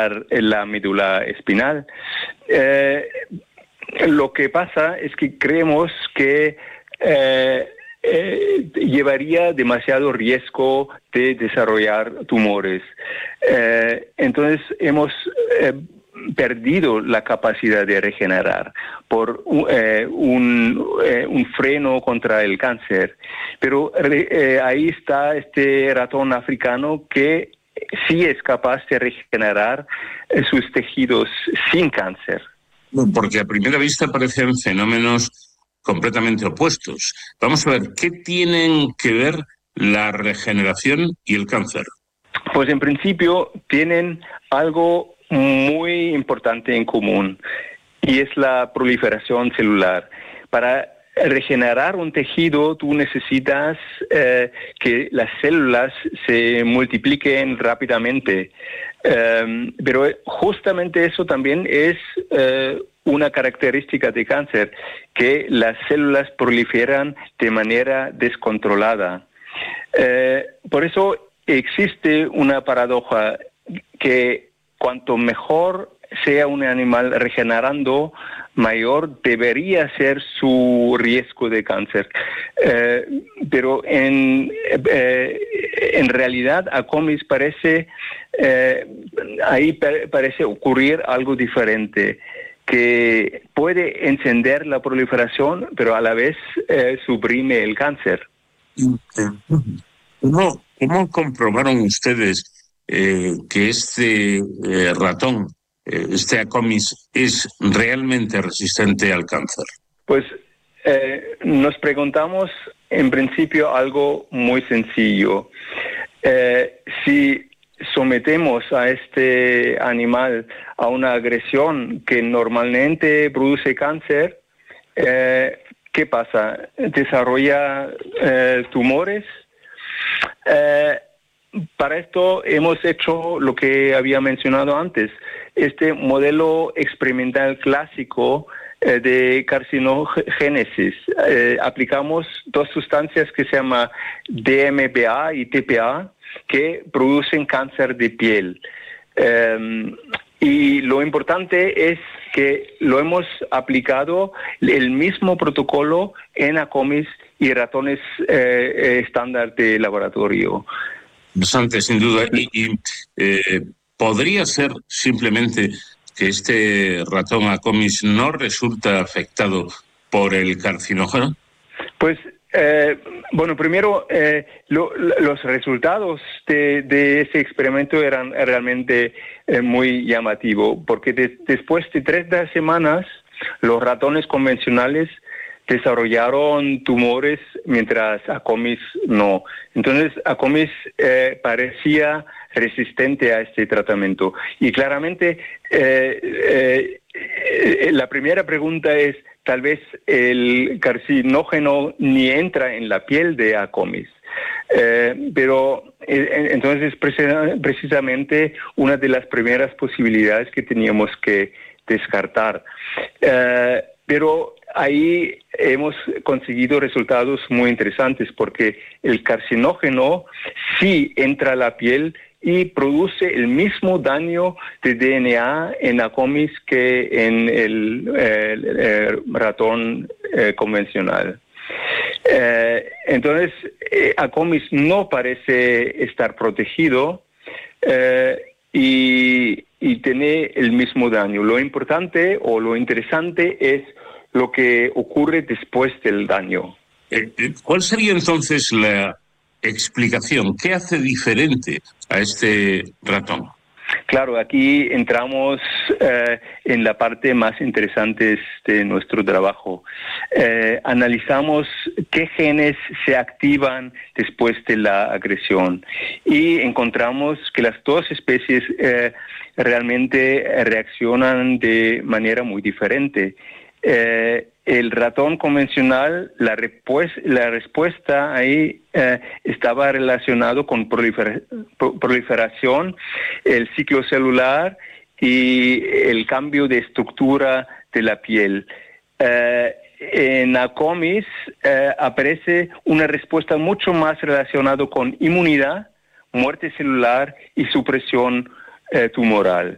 dañar la médula espinal. Lo que pasa es que creemos que llevaría demasiado riesgo de desarrollar tumores. Entonces hemos perdido la capacidad de regenerar por un freno contra el cáncer. Pero ahí está este ratón africano que sí es capaz de regenerar sus tejidos sin cáncer. Porque a primera vista parecen fenómenos completamente opuestos. Vamos a ver, ¿qué tienen que ver la regeneración y el cáncer? Pues en principio tienen algo muy importante en común, y es la proliferación celular. Para regenerar un tejido, tú necesitas que las células se multipliquen rápidamente. Pero justamente eso también es una característica de cáncer, que las células proliferan de manera descontrolada. Por eso existe una paradoja que cuanto mejor sea un animal regenerando, mayor debería ser su riesgo de cáncer. Pero en realidad Acomis parece ocurrir algo diferente, que puede encender la proliferación, pero a la vez suprime el cáncer. ¿Cómo comprobaron ustedes que este ratón, este Acomis, es realmente resistente al cáncer? Pues nos preguntamos en principio algo muy sencillo. Si sometemos a este animal a una agresión que normalmente produce cáncer, ¿qué pasa? ¿Desarrolla tumores? Para esto hemos hecho lo que había mencionado antes, este modelo experimental clásico de carcinogénesis. Aplicamos dos sustancias que se llaman DMPA y TPA, que producen cáncer de piel. Y lo importante es que lo hemos aplicado el mismo protocolo en Acomis y ratones estándar de laboratorio. Bastante, sin duda. Y ¿podría ser simplemente que este ratón Acomis no resulta afectado por el carcinógeno? Pues, bueno, primero, los resultados de ese experimento eran realmente muy llamativos, porque después de 3 semanas, los ratones convencionales desarrollaron tumores, mientras Acomis no. Entonces, Acomis parecía resistente a este tratamiento. Y claramente, la primera pregunta es, tal vez el carcinógeno ni entra en la piel de Acomis. Pero entonces precisamente una de las primeras posibilidades que teníamos que descartar. Pero ahí hemos conseguido resultados muy interesantes, porque el carcinógeno sí entra a la piel y produce el mismo daño de DNA en Acomis que en el ratón convencional. Entonces, Acomis no parece estar protegido y tiene el mismo daño. Lo importante o lo interesante es lo que ocurre después del daño. ¿Cuál sería entonces la explicación? ¿Qué hace diferente a este ratón? Claro, aquí entramos en la parte más interesante de nuestro trabajo. Analizamos qué genes se activan después de la agresión y encontramos que las dos especies realmente reaccionan de manera muy diferente. El ratón convencional, la respuesta ahí estaba relacionado con proliferación, el ciclo celular y el cambio de estructura de la piel. En Acomis aparece una respuesta mucho más relacionada con inmunidad, muerte celular y supresión tumoral.